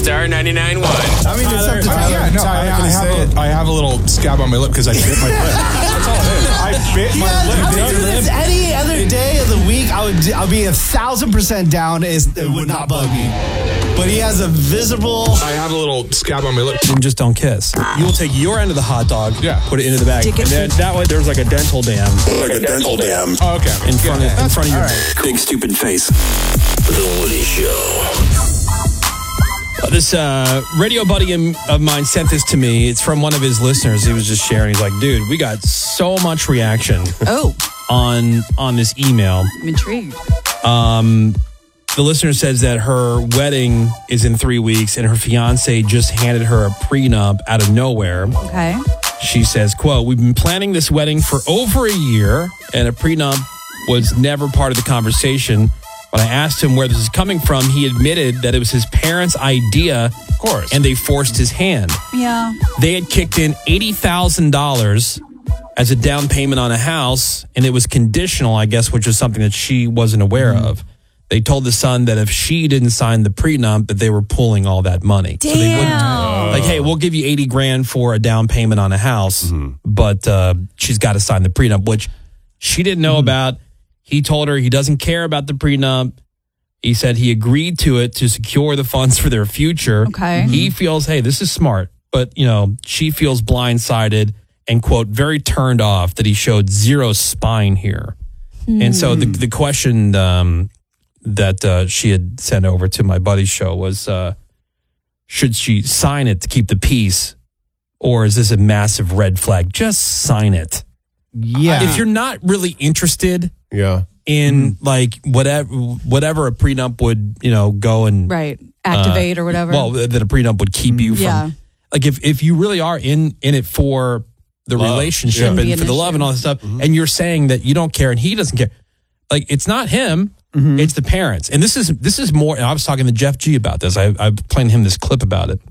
Star 99.1. I mean, it's something I have a little scab on my lip because I bit my lip. That's all it is. I bit my lip. I mean, if it's any other day of the week, I'll be 1,000% down. It would not bug me. But he has a visible. I have a little scab on my lip. And just don't kiss. You will take your end of the hot dog, put it into the bag, and then that way there's like a dental dam. Oh, okay. In front of your Big stupid face. The Woody Show. This radio buddy of mine sent this to me. It's from one of his listeners. He was just sharing. He's like, dude, we got so much reaction on this email. I'm intrigued. The listener says that her wedding is in 3 weeks and her fiance just handed her a prenup out of nowhere. Okay. She says, quote, we've been planning this wedding for over a year and a prenup was never part of the conversation. When I asked him where this is coming from, he admitted that it was his parents' idea. Of course. And they forced his hand. Yeah. They had kicked in $80,000 as a down payment on a house, and it was conditional, I guess, which was something that she wasn't aware of. They told the son that if she didn't sign the prenup, that they were pulling all that money. Damn. So they wouldn't, like, hey, we'll give you $80,000 for a down payment on a house, but she's got to sign the prenup, which she didn't know about. He told her he doesn't care about the prenup. He said he agreed to it to secure the funds for their future. Okay. He feels, hey, this is smart, but she feels blindsided and, quote, very turned off that he showed zero spine here. And so the question that she had sent over to my buddy's show was, should she sign it to keep the peace, or is this a massive red flag? Just sign it. Yeah. If you're not really interested Yeah. in like whatever a prenup would, go and Right. Activate or whatever. Well, that a prenup would keep you from. Yeah. Like if you really are in it for the relationship Shouldn't be and an for the love issue. and all this stuff, and you're saying that you don't care and he doesn't care, like it's not him, it's the parents. And this is more. And I was talking to Jeff G about this. I played him this clip about it.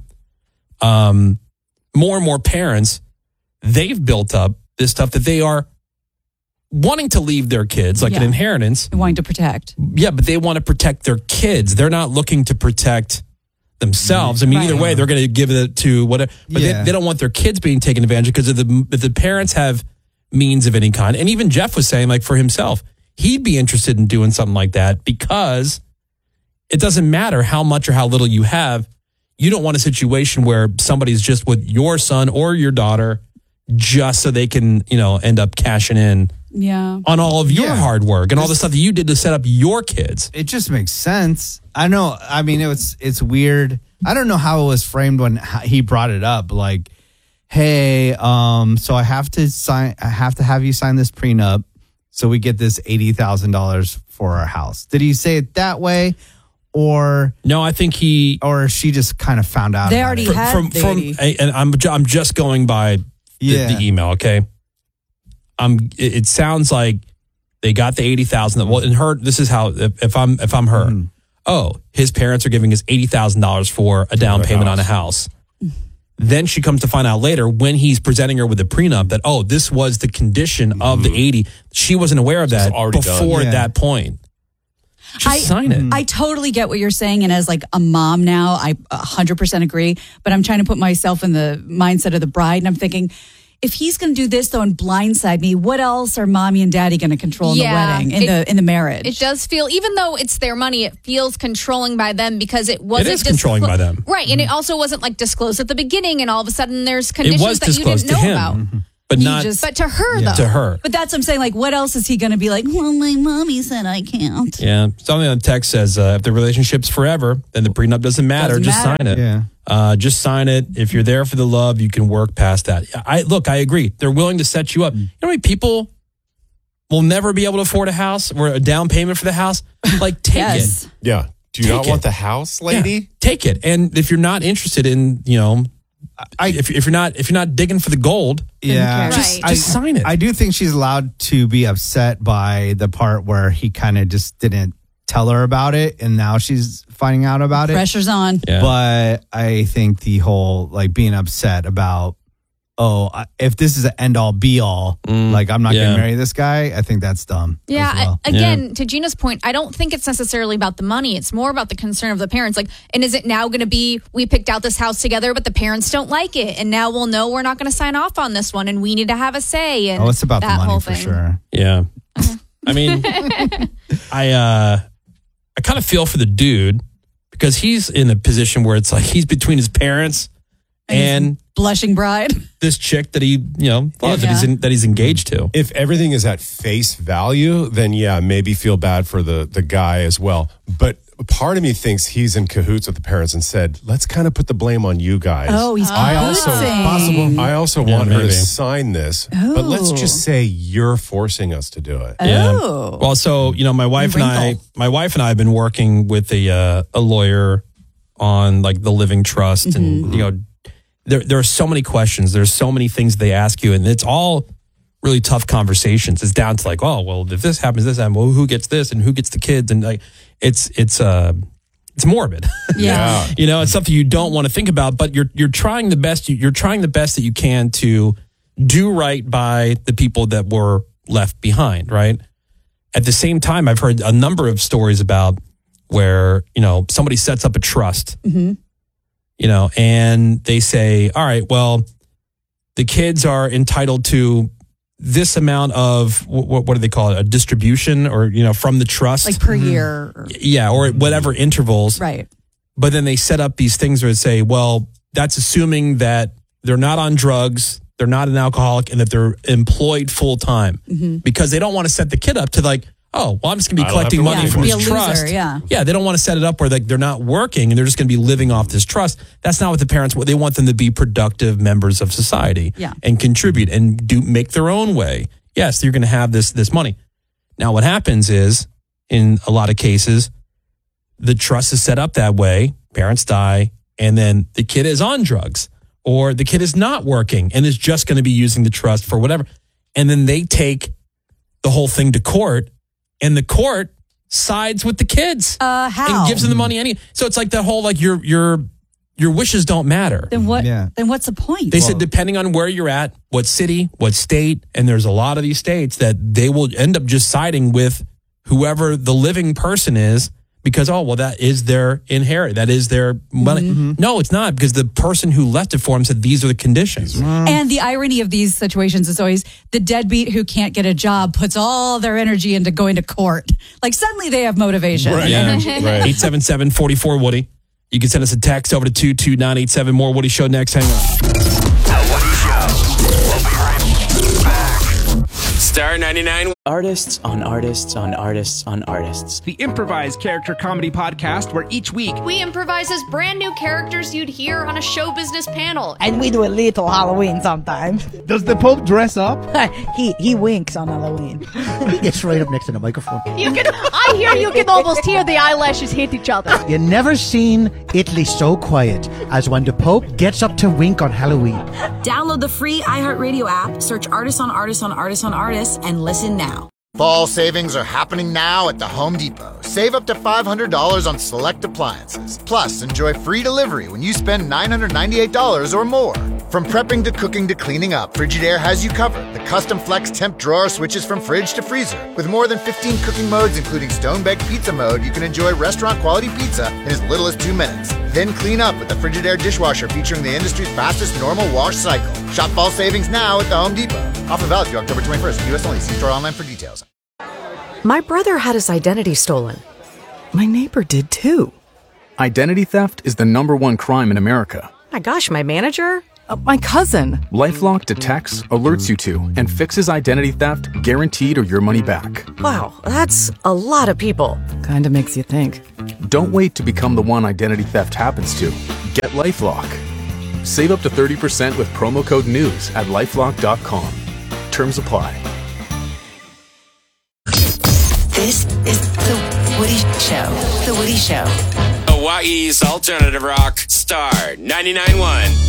More and more parents, they've built up this stuff that they are wanting to leave their kids, like an inheritance. Wanting to protect. Yeah, but they want to protect their kids. They're not looking to protect themselves. I mean, either way, they're going to give it to whatever. But they don't want their kids being taken advantage of, because if the parents have means of any kind. And even Jeff was saying, like, for himself, he'd be interested in doing something like that, because it doesn't matter how much or how little you have. You don't want a situation where somebody's just with your son or your daughter just so they can, end up cashing in on all of your hard work and all the stuff that you did to set up your kids. It just makes sense. I know. I mean, it's weird. I don't know how it was framed when he brought it up. Like, hey, so I have to have you sign this prenup so we get this $80,000 for our house. Did he say it that way? Or no, I think or she just kind of found out. They already had and I'm just going by the email. Okay. It sounds like they got the $80,000. Well, in her, this is how, if I'm her, his parents are giving us $80,000 for a down payment on a house. Then she comes to find out later, when he's presenting her with a prenup, that, this was the condition of the 80. She wasn't aware of that before that point. Just sign it. I totally get what you're saying. And as like a mom now, I 100% agree. But I'm trying to put myself in the mindset of the bride. And I'm thinking, if he's going to do this though and blindside me, what else are mommy and daddy going to control in the wedding, in the marriage? It does feel, even though it's their money, it feels controlling by them, because it wasn't. It is controlling by them, right? And it also wasn't like disclosed at the beginning, and all of a sudden there's conditions that you didn't know about. But not, but to her though. To her. But that's what I'm saying. Like, what else is he going to be like? Well, my mommy said I can't. Yeah. Something on the text says, if the relationship's forever, then the prenup doesn't matter. Just sign it. Yeah. Just sign it. If you're there for the love, you can work past that. I agree. They're willing to set you up. You know how many people will never be able to afford a house or a down payment for the house? Like, take it. Yeah. Do you not want the house, lady? Yeah, take it. And if you're not interested in, if you're not digging for the gold, just sign it. I do think she's allowed to be upset by the part where he kind of just didn't tell her about it, and now she's finding out about it. Pressure's on. Yeah. But I think the whole like being upset about if this is an end all be all, like I'm not going to marry this guy, I think that's dumb. Yeah. Again, to Gina's point, I don't think it's necessarily about the money. It's more about the concern of the parents. Like, and is it now going to be, we picked out this house together, but the parents don't like it. And now we'll know we're not going to sign off on this one and we need to have a say. And it's about that the money whole for thing. sure. Yeah. I mean, I kind of feel for the dude because he's in a position where it's like he's between his parents and blushing bride, this chick that he, loves, that he's engaged to. If everything is at face value, then maybe feel bad for the guy as well. But part of me thinks he's in cahoots with the parents and said, let's kind of put the blame on you guys. Oh, he's I also want her maybe to sign this, but let's just say you're forcing us to do it. Yeah. Well, so, my wife and I have been working with a lawyer on like the living trust and, there are so many questions. There's so many things they ask you, and it's all really tough conversations. It's down to like, oh, well, if this happens, well, who gets this and who gets the kids, and like, it's morbid. Yeah. It's something you don't want to think about, but you're trying the best. You're trying the best that you can to do right by the people that were left behind. Right. At the same time, I've heard a number of stories about where somebody sets up a trust. And they say, all right, well, the kids are entitled to this amount of, what do they call it? A distribution or, from the trust. like per year. Or whatever intervals. Right. But then they set up these things where they say, well, that's assuming that they're not on drugs, they're not an alcoholic, and that they're employed full time. Because they don't want to set the kid up to like, oh, well, I'm just going to be collecting money from this trust. Loser, they don't want to set it up where they're not working and they're just going to be living off this trust. That's not what the parents want. They want them to be productive members of society and contribute and make their own way. Yes, you're going to have this money. Now, what happens is, in a lot of cases, the trust is set up that way. Parents die, and then the kid is on drugs or the kid is not working and is just going to be using the trust for whatever. And then they take the whole thing to court. And the court sides with the kids. How? And gives them the money. So it's like that whole like your wishes don't matter. Then what? Yeah. Then what's the point? They said depending on where you're at, what city, what state, and there's a lot of these states that they will end up just siding with whoever the living person is because that is their inherit, that is their money. No, it's not, because the person who left it for him said these are the conditions. And the irony of these situations is always the deadbeat who can't get a job puts all their energy into going to court. Like suddenly they have motivation. Right. Yeah. 877-44-WOODY. You can send us a text over to 22987. More Woody Show next. Hang on. The Woody Show. We'll be right back. Star 99. Artists on artists on artists on artists. The improvised character comedy podcast where each week we improvise as brand new characters you'd hear on a show business panel. And we do a little Halloween sometimes. Does the Pope dress up? He winks on Halloween. He gets right up next to the microphone. I hear you can almost hear the eyelashes hit each other. You never seen Italy so quiet as when the Pope gets up to wink on Halloween. Download the free iHeartRadio app, search Artists on Artists on Artists on Artists, and listen now. Fall savings are happening now at the Home Depot. Save up to $500 on select appliances. Plus, enjoy free delivery when you spend $998 or more. From prepping to cooking to cleaning up, Frigidaire has you covered. The custom flex temp drawer switches from fridge to freezer. With more than 15 cooking modes, including stone-baked pizza mode, you can enjoy restaurant-quality pizza in as little as 2 minutes. Then clean up with the Frigidaire dishwasher featuring the industry's fastest normal wash cycle. Shop fall savings now at the Home Depot. Offer valid through October 21st. U.S. only. See store online for details. My brother had his identity stolen. My neighbor did too. Identity theft is the #1 crime in America. My gosh, my manager? My cousin. LifeLock detects, alerts you to, and fixes identity theft guaranteed or your money back. Wow, that's a lot of people. Kinda makes you think. Don't wait to become the one identity theft happens to. Get LifeLock. Save up to 30% with promo code NEWS at LifeLock.com. Terms apply. This is The Woody Show. The Woody Show. Hawaii's alternative rock, Star 99.1.